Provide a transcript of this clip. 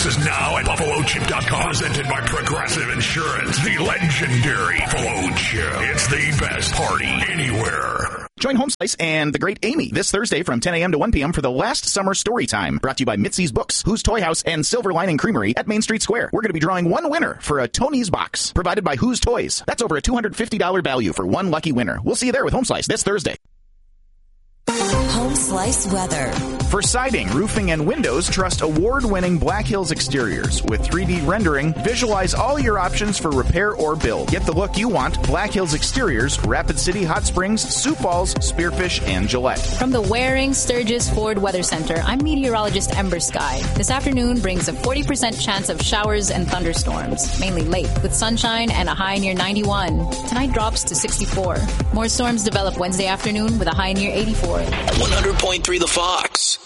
is now at BuffaloChip.com. Presented by Progressive Insurance. The legendary Buffalo Chip. It's the best party anywhere. Join Home Slice and the great Amy this Thursday from 10 a.m. to 1 p.m. for the last summer story time. Brought to you by Mitzi's Books, Who's Toy House, and Silver Lining Creamery at Main Street Square. We're going to be drawing one winner for a Tony's box provided by Who's Toys. That's over a $250 value for one lucky winner. We'll see you there with Home Slice this Thursday. Home Slice weather. For siding, roofing, and windows, trust award-winning Black Hills Exteriors. With 3D rendering, visualize all your options for repair or build. Get the look you want. Black Hills Exteriors, Rapid City, Hot Springs, Sioux Falls, Spearfish, and Gillette. From the Waring Sturgis Ford Weather Center, I'm meteorologist Ember Sky. This afternoon brings a 40% chance of showers and thunderstorms, mainly late, with sunshine and a high near 91. Tonight drops to 64. More storms develop Wednesday afternoon with a high near 84. 100.3 The Fox.